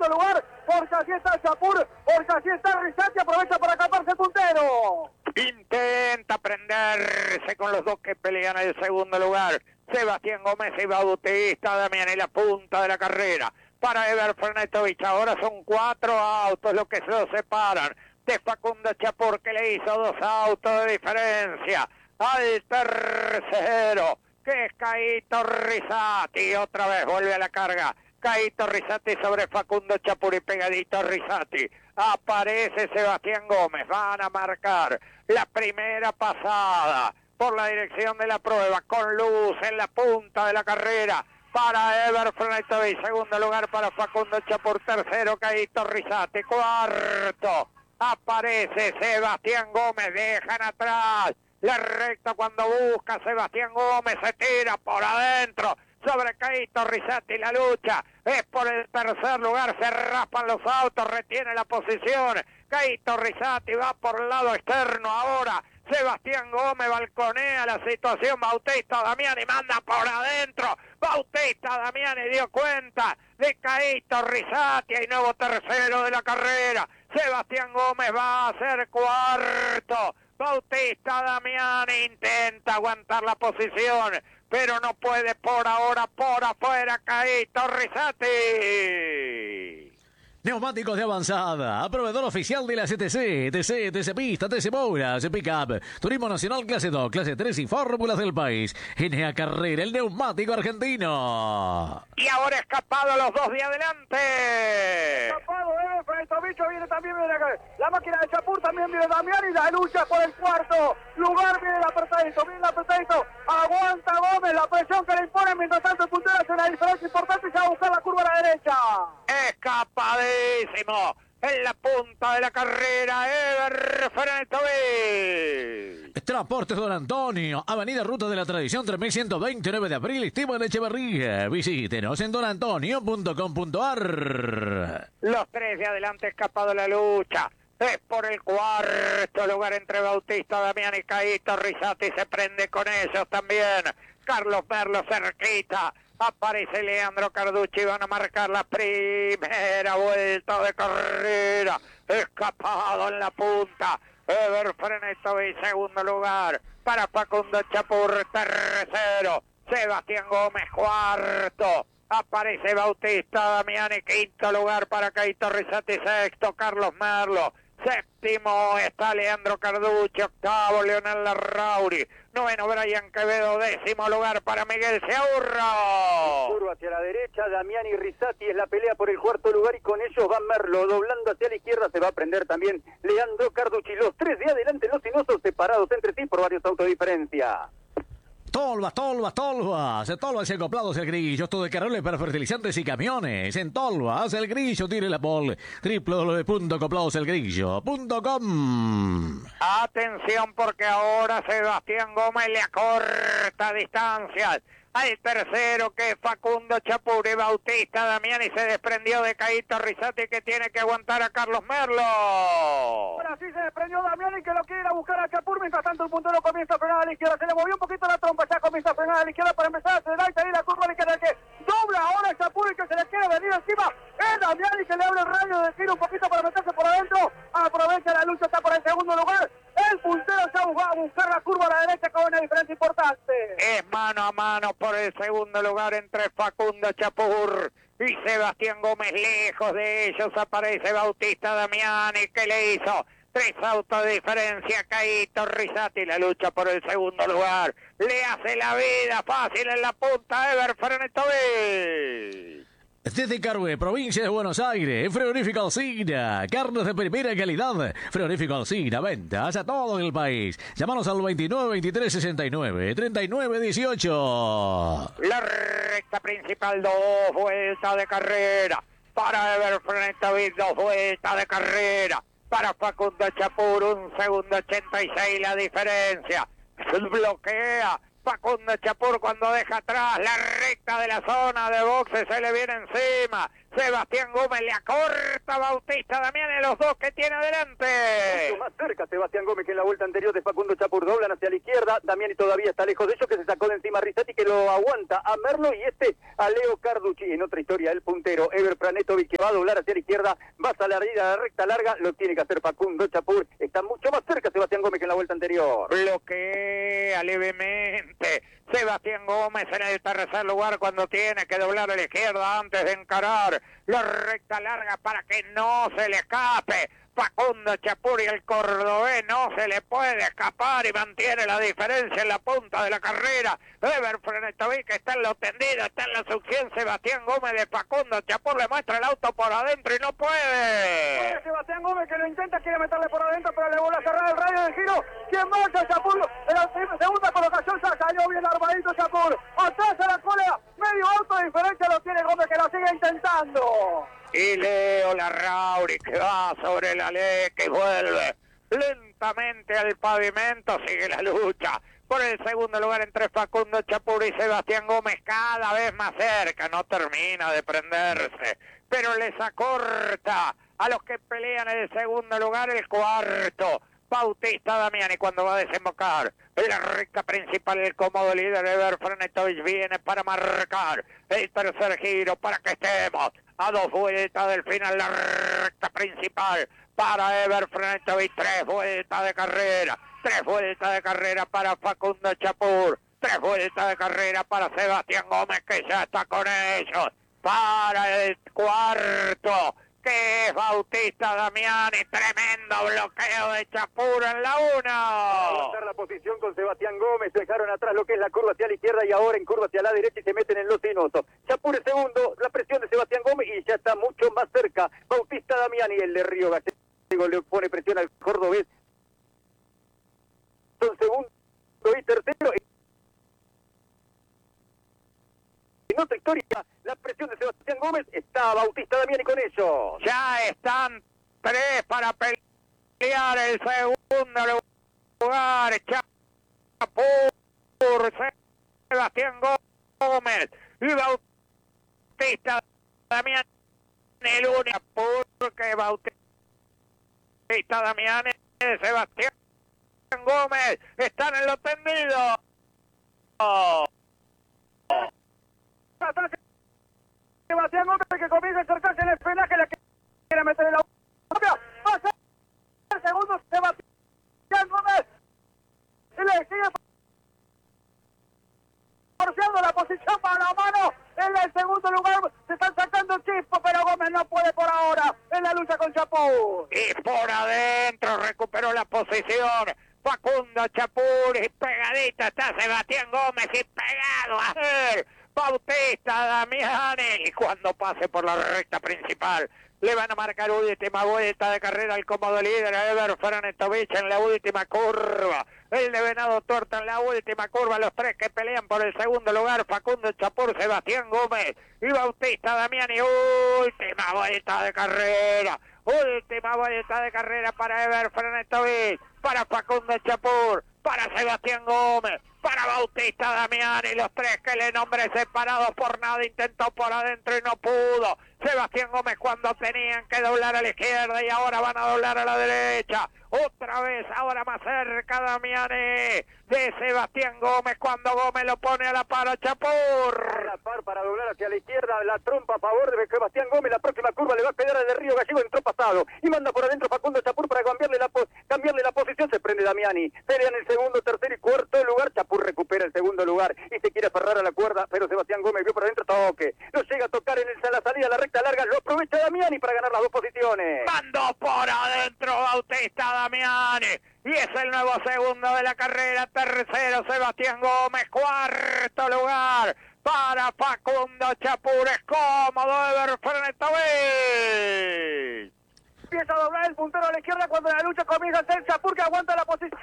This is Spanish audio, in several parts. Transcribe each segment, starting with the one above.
segundo lugar, porque así está Chapur, porque así está Rizati, aprovecha para escaparse el puntero. Intenta prenderse con los dos que pelean el segundo lugar. Sebastián Gómez y Bautista Damián en la punta de la carrera. Para Ever Frenetovich, ahora son 4 autos los que se los separan de Facundo Chapur, que le hizo 2 autos de diferencia al tercero, que es Caíto Rizati. Otra vez vuelve a la carga Caíto Rizati sobre Facundo Chapur y pegadito Rizati. Aparece Sebastián Gómez, van a marcar la primera pasada por la dirección de la prueba, con luz en la punta de la carrera para Ever Frenetovich, segundo lugar para Facundo Chapur, tercero Caíto Rizati, cuarto aparece Sebastián Gómez, dejan atrás la recta cuando busca Sebastián Gómez, se tira por adentro sobre Caíto Rizati, la lucha es por el tercer lugar, se raspan los autos, retiene la posición, Caíto Rizati va por el lado externo ahora, Sebastián Gómez balconea la situación, Bautista Damiani manda por adentro, Bautista Damiani dio cuenta de Caíto Rizati, hay nuevo tercero de la carrera, Sebastián Gómez va a ser cuarto, Bautista Damiani intenta aguantar la posición, pero no puede por ahora, por afuera Caíto Rizati. Neumáticos de avanzada, proveedor oficial de la CTC, TC Pista, TC Mouras, Pickup, Turismo Nacional Clase 2, Clase 3 y Fórmulas del país. NA Carrera, el neumático argentino. Y ahora escapado los dos de adelante. Escapado, Frenetovich viene también, viene la máquina de Chapur, también viene Damián y la lucha por el cuarto lugar, viene el apretadito, aguanta Gómez, la presión que le impone, mientras tanto el puntero hace una diferencia importante y se va a buscar la curva a la derecha. Escapadísimo en la punta de la carrera, Ever Frenetovich. Transportes Don Antonio, Avenida Ruta de la Tradición 3129 de abril, Esteban Echeverría. Visítenos en donantonio.com.ar. Los tres de adelante, escapado la lucha. Es por el cuarto lugar entre Bautista Damián y Caíto Rizati. Se prende con ellos también Carlos Merlo cerquita. Aparece Leandro Carducci, van a marcar la primera vuelta de carrera. Escapado en la punta Ever Frenetovich, segundo lugar para Facundo Chapur, tercero Sebastián Gómez, cuarto aparece Bautista Damiani, quinto lugar para Caíto Rizati, sexto Carlos Merlo, séptimo está Leandro Carducci, octavo Leonel Larrauri, noveno Brian Quevedo, décimo lugar para Miguel Seurro. Curva hacia la derecha, Damiani y Rizati es la pelea por el cuarto lugar y con ellos va Merlo, doblando hacia la izquierda se va a prender también Leandro Carducci, los tres de adelante, los sinuosos separados entre sí por varios autos de diferencia. Tolvas, Tolvas y acoplados el grillo, todo de Caroles para fertilizantes y camiones. En Tolvas, el grillo tiene la pol. www.acopladoselgrillo.com. Atención porque ahora Sebastián Gómez le acorta distancias al tercero, que es Facundo Chapur, y Bautista Damiani se desprendió de Caíto Rizati, que tiene que aguantar a Carlos Merlo. Ahora sí se desprendió Damiani, que lo quiere ir a buscar a Chapur, mientras tanto el puntero comienza a frenar a la izquierda, se le movió un poquito la trompa, ya comienza a frenar a la izquierda para empezar a acelerar y salir la curva a la izquierda, que dobla ahora Chapur y que se le quiere venir encima, es Damiani que le abre el radio de tiro un poquito para meterse por adentro, aprovecha la lucha, está por el segundo lugar, el puntero se va a buscar la curva a la derecha con una diferencia importante. Es mano a mano por el segundo lugar entre Facundo Chapur y Sebastián Gómez. Lejos de ellos aparece Bautista Damiani, que le hizo 3 autos de diferencia a Caíto Rizati. La lucha por el segundo lugar le hace la vida fácil en la punta Ever Frenetovich. Desde Carhué, provincia de Buenos Aires, Frigorífico Alsina, carnes de primera calidad. Frigorífico Alsina, ventas a todo el país. Llámanos al 29 23 69 39 18. La recta principal, 2 vueltas de carrera para Ever Frenetovich, 2 vueltas de carrera para Facundo Chapur, 1 segundo 86 la diferencia. Se bloquea Facundo Chapur cuando deja atrás la recta de la zona de boxe, se le viene encima Sebastián Gómez le acorta a Bautista Damián en los dos que tiene adelante. Mucho más cerca Sebastián Gómez que en la vuelta anterior de Facundo Chapur. Doblan hacia la izquierda. Damiani todavía está lejos de ellos, que se sacó de encima a Rizzati, que lo aguanta a Merlo, y a Leo Carducci. En otra historia, el puntero Ever Franetovic, que va a doblar hacia la izquierda, va a salir a la recta larga, lo tiene que hacer Facundo Chapur. Está mucho más cerca Sebastián Gómez que en la vuelta anterior. Bloquea levemente Sebastián Gómez en el tercer lugar cuando tiene que doblar a la izquierda antes de encarar la recta larga para que no se le escape. Facundo Chapur, y el cordobés no se le puede escapar y mantiene la diferencia en la punta de la carrera. Ever Franetovic está en lo tendido, está en la succión. Sebastián Gómez de Facundo Chapur le muestra el auto por adentro y no puede. Sebastián Gómez que lo intenta, quiere meterle por adentro, pero le vuelve a cerrar el radio del giro. ¿Quién marcha? Chapur en la segunda colocación, ya salió bien armadito Chapur. Atrás a la cola, medio auto de diferencia lo tiene Gómez, que lo sigue intentando. Y Leo Larrauri, que va sobre la ley, que vuelve lentamente al pavimento. Sigue la lucha por el segundo lugar entre Facundo Chapur y Sebastián Gómez, cada vez más cerca. No termina de prenderse, pero les acorta a los que pelean en el segundo lugar el cuarto, Bautista Damiani, cuando va a desembocar en la recta principal. El cómodo líder Ever Franetovic viene para marcar el tercer giro, para que estemos a 2 vueltas del final. La recta principal para Ever Franetovic, 3 vueltas de carrera, 3 vueltas de carrera para Facundo Chapur, 3 vueltas de carrera para Sebastián Gómez, que ya está con ellos, para el cuarto, que es Bautista Damiani. Tremendo bloqueo de Chapur en la 1. Aguantar la posición con Sebastián Gómez, dejaron atrás lo que es la curva hacia la izquierda y ahora en curva hacia la derecha y se meten en los sinuosos. Chapur el segundo, la presión de Sebastián Gómez y ya está mucho más cerca Bautista Damiani. El de Río Gallego le pone presión al cordobés. Son segundo y tercero. En otra historia, la presión de Sebastián Gómez, está Bautista Damiani con ellos. Ya están 3 para pelear el segundo lugar. Chapur, Sebastián Gómez y Bautista Damiani. El único porque Bautista Damiani y Sebastián Gómez están en lo tendido. Atrás Sebastián Gómez, que comienza a acercarse en el penaje, la que quiere meter en la va a ser el segundo Sebastián Gómez y le sigue forceando la posición mano a mano en el segundo lugar. Se están sacando chispas, pero Gómez no puede por ahora en la lucha con Chapur. Y por adentro recuperó la posición Facundo Chapur, y pegadito está Sebastián Gómez, y pegado a él Bautista Damiani. Y cuando pase por la recta principal le van a marcar última vuelta de carrera al cómodo líder Ever Franetovic en la última curva. El de Venado Tuerto en la última curva. Los 3 que pelean por el segundo lugar: Facundo Chapur, Sebastián Gómez y Bautista Damiani. Última vuelta de carrera. Última vuelta de carrera para Ever Franetovic, para Facundo Chapur, para Sebastián Gómez, para Bautista Damiani. Los 3 que le nombré separados, por nada intentó por adentro y no pudo. Sebastián Gómez cuando tenían que doblar a la izquierda y ahora van a doblar a la derecha. Otra vez, ahora más cerca Damiani de Sebastián Gómez, cuando Gómez lo pone a la par a Chapur. A la par para doblar hacia la izquierda, la trompa a favor de Sebastián Gómez. La próxima curva le va a quedar al de Río Gallego, entró pasado y manda por adentro Facundo Chapur para cambiarle la posición. Se prende Damiani, pelean el segundo, tercer y cuarto lugar. Chapur recupera el segundo lugar y se quiere aferrar a la cuerda, pero Sebastián Gómez vio por adentro, toque, no llega a tocar en la salida a la recta larga, lo aprovecha Damiani para ganar las 2 posiciones. Mandó por adentro Bautista Damiani y es el nuevo segundo de la carrera. Tercero Sebastián Gómez, cuarto lugar para Facundo Chapur. Es cómodo Ever Franetovic. Empieza a doblar el puntero a la izquierda cuando la lucha comienza a ser Chapur, que aguanta la posición.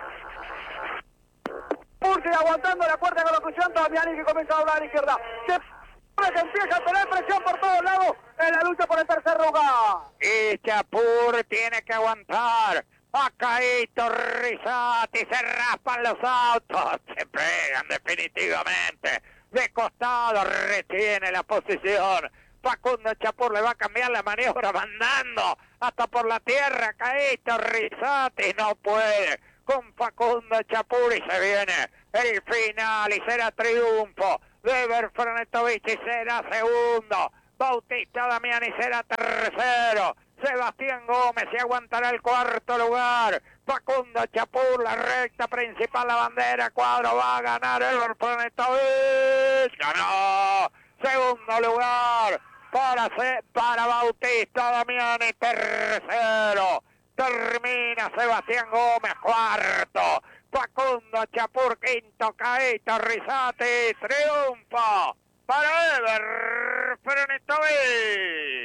Chapur sigue aguantando la cuarta colocación. Damiani que comienza a doblar a la izquierda. Que empieza a tener presión por todos lados en la lucha por el tercer lugar. Y Chapur tiene que aguantar. Ha caído Rizzati, se raspan los autos, se pegan definitivamente. De costado retiene la posición Facundo Chapur le va a cambiar la maniobra mandando hasta por la tierra. Caíto Rizati no puede con Facundo Chapur y se viene el final y será triunfo de Ever Franetovich y será segundo. Bautista Damiani será tercero. Sebastián Gómez se aguantará el cuarto lugar. Facundo Chapur, la recta principal, la bandera, cuadro, va a ganar Ever Franetovich. Ganó. Segundo lugar para Bautista Damiani, tercero. Termina Sebastián Gómez, cuarto. Facundo Chapur, quinto. Caíto Rizati, triunfo para Ever Franetovich.